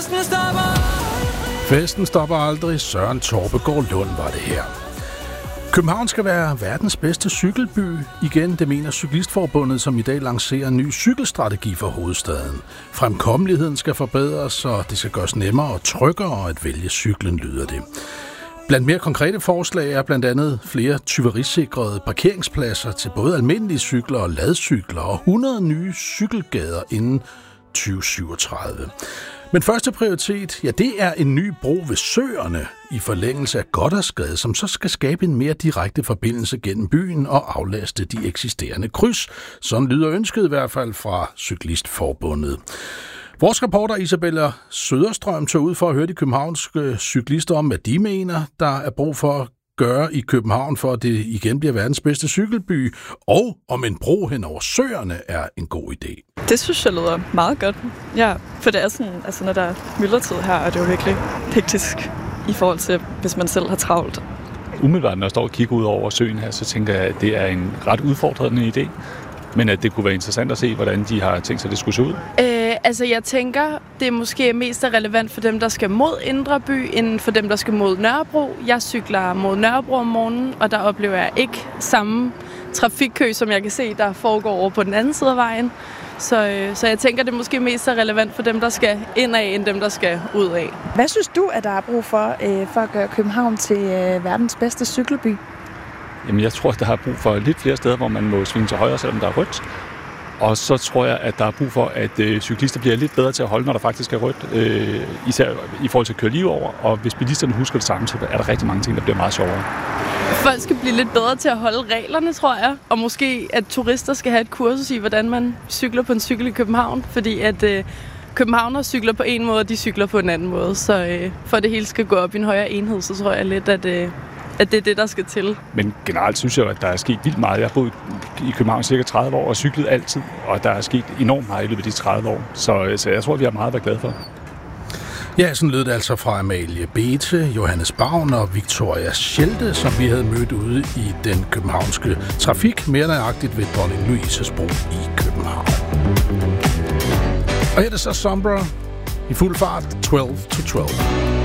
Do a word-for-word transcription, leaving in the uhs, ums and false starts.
festen stopper. Festen stopper aldrig. Søren Torpegaard Lund var det her. København skal være verdens bedste cykelby. Igen, det mener Cyklistforbundet, som i dag lancerer en ny cykelstrategi for hovedstaden. Fremkommeligheden skal forbedres, og det skal gøres nemmere og tryggere at vælge cyklen, lyder det. Blandt mere konkrete forslag er blandt andet flere tyverisikrede parkeringspladser til både almindelige cykler og ladcykler og hundrede nye cykelgader inden tyve syvogtredive. Men første prioritet, ja, det er en ny bro ved Søerne i forlængelse af Gothersgade, som så skal skabe en mere direkte forbindelse gennem byen og aflaste de eksisterende kryds. Sådan lyder ønsket i hvert fald fra Cyklistforbundet. Vores reporter Isabella Søderstrøm tog ud for at høre de københavnske cyklister om, hvad de mener, der er brug for at gøre i København, for at det igen bliver verdens bedste cykelby, og om en bro hen over Søerne er en god idé. Det synes jeg lyder meget godt. Ja, for det er sådan, altså når der er myldretid her, er det jo virkelig hektisk i forhold til, hvis man selv har travlt. Umiddelbart, når jeg står og kigger ud over søen her, så tænker jeg, at det er en ret udfordrende idé. Men at det kunne være interessant at se, hvordan de har tænkt sig, at det skulle se ud. Øh, altså jeg tænker, det er måske mest relevant for dem, der skal mod Indre By, end for dem, der skal mod Nørrebro. Jeg cykler mod Nørrebro om morgenen, og der oplever jeg ikke samme trafikkø, som jeg kan se, der foregår over på den anden side af vejen. Så, øh, så jeg tænker, det er måske mest relevant for dem, der skal indad, end dem, der skal udad. Hvad synes du, at der er brug for, øh, for at gøre København til øh, verdens bedste cykelby? Jamen, jeg tror, at der er brug for lidt flere steder, hvor man må svinge til højre, selvom der er rødt. Og så tror jeg, at der er brug for, at øh, cyklister bliver lidt bedre til at holde, når der faktisk er rødt, øh, især i forhold til at køre lige over. Og hvis bilisterne husker det samme, så er der rigtig mange ting, der bliver meget sjovere. Folk skal blive lidt bedre til at holde reglerne, tror jeg. Og måske, at turister skal have et kursus i, hvordan man cykler på en cykel i København. Fordi at øh, københavnere cykler på en måde, og de cykler på en anden måde. Så øh, for at det hele skal gå op i en højere enhed, så tror jeg lidt, at... Øh, at det er det, der skal til. Men generelt synes jeg, at der er sket vildt meget. Jeg har boet i København cirka tredive år og cyklet altid, og der er sket enormt meget i løbet af de tredive år. Så, så jeg tror, vi har meget at være glade for. Ja, sådan lød det altså fra Amalie Bethe, Johannes Bavn og Victoria Schelte, som vi havde mødt ude i den københavnske trafik, mere nøjagtigt ved Dronning Louises Bro i København. Og her er det så Sombra i fuld fart, tolv to tolv.